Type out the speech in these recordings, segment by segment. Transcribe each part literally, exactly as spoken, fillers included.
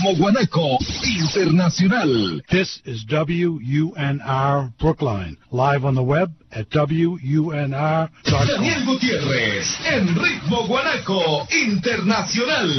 Ritmo Guanaco Internacional. This is W U N R Brookline, live on the web at W U N R dot com. Daniel Gutiérrez en Ritmo Guanaco Internacional.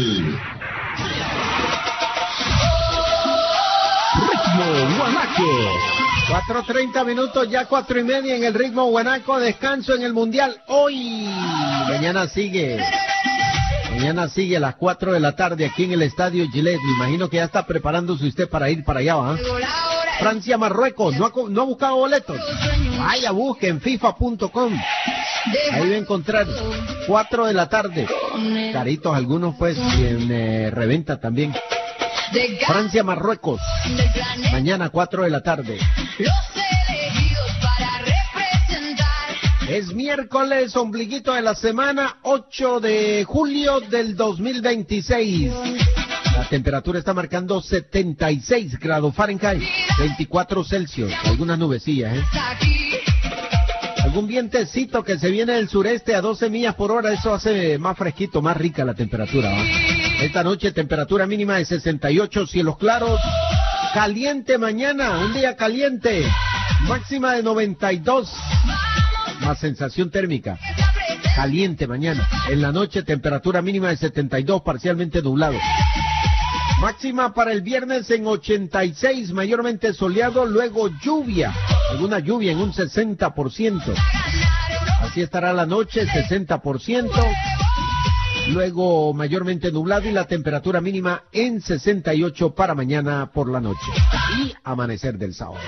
Ritmo Guanaco. cuatro treinta minutos, ya cuatro y media en el Ritmo Guanaco. Descanso en el Mundial hoy. Mañana sigue. Mañana sigue a las cuatro de la tarde aquí en el Estadio Gillette. Me imagino que ya está preparándose usted para ir para allá, ¿va? Francia, Marruecos. ¿No ha, no ha buscado boletos? Vaya, busque en FIFA punto com. Ahí va a encontrar. cuatro de la tarde. Caritos algunos, pues, y en eh, reventa también. Francia, Marruecos. Mañana, cuatro de la tarde. Es miércoles, ombliguito de la semana, ocho de julio del dos mil veintiséis. La temperatura está marcando setenta y seis grados Fahrenheit, veinticuatro Celsius, algunas nubecillas, ¿eh? Algún vientecito que se viene del sureste a doce millas por hora, eso hace más fresquito, más rica la temperatura, ¿va? Esta noche temperatura mínima de sesenta y ocho, cielos claros, caliente mañana, un día caliente, máxima de noventa y dos. Más sensación térmica, caliente mañana. En la noche temperatura mínima de setenta y dos, parcialmente nublado. Máxima para el viernes en ochenta y seis, mayormente soleado, luego lluvia, alguna lluvia en un sesenta por ciento. Así estará la noche, sesenta por ciento. Luego mayormente nublado y la temperatura mínima en sesenta y ocho para mañana por la noche. Y amanecer del sábado.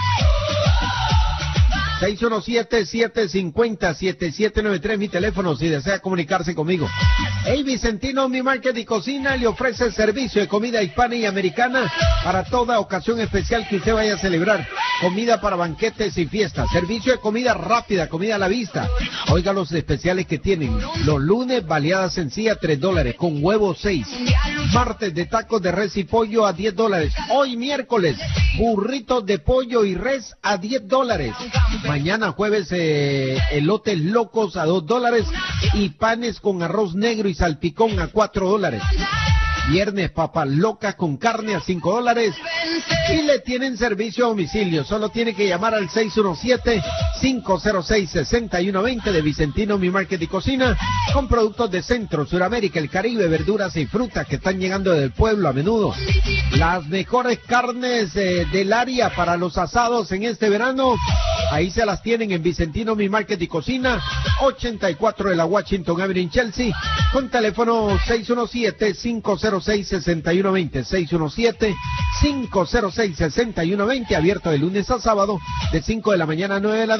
seis uno siete, siete cinco cero, siete siete nueve tres, mi teléfono si desea comunicarse conmigo. Hey, Vicentino, mi market y cocina le ofrece servicio de comida hispana y americana para toda ocasión especial que usted vaya a celebrar. Comida para banquetes y fiestas. Servicio de comida rápida, comida a la vista. Oiga los especiales que tienen. Los lunes, baleada sencilla, tres dólares, con huevo seis. Martes de tacos de res y pollo a diez dólares. Hoy miércoles, burritos de pollo y res a diez dólares. Mañana jueves, eh, elotes locos a dos dólares y panes con arroz negro y salpicón a cuatro dólares. Viernes, papas locas con carne a cinco dólares. Y le tienen servicio a domicilio. Solo tiene que llamar al seis uno siete, cinco cero seis, seis uno dos cero de Vicentino, mi market y cocina, con productos de Centro, Suramérica, el Caribe, verduras y frutas que están llegando del pueblo a menudo. Las mejores carnes eh, del área para los asados en este verano. Ahí se las tienen en Vicentino, mi market y cocina, ochenta y cuatro de la Washington Avenue en Chelsea, con teléfono seis uno siete, cinco cero seis, seis uno dos cero, seis uno siete, cinco cero seis, seis uno dos cero, abierto de lunes a sábado, de cinco de la mañana a nueve de la noche.